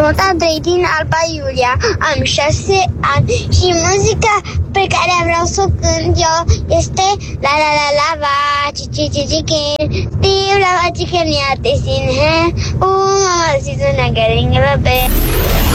Sunt Andrei din Alba Iulia, am 6 ani și muzica pe care vreau să o cânt eu este la la la la va chicken Steve la va chicken ya te sin hai mama si una getting a baby.